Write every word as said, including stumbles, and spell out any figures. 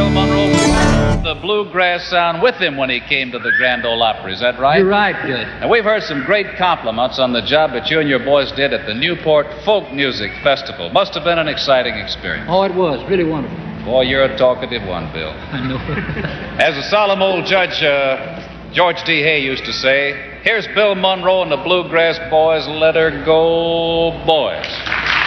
Bill Monroe brought the bluegrass sound with him when he came to the Grand Ole Opry. Is that right? You're right, Judge. And we've heard some great compliments on the job that you and your boys did at the Newport Folk Music Festival. Must have been an exciting experience. Oh, it was. Really wonderful. Boy, you're a talkative one, Bill. I know. As a solemn old judge, uh, George D. Hay used to say, here's Bill Monroe and the Bluegrass Boys. Let her go, boys.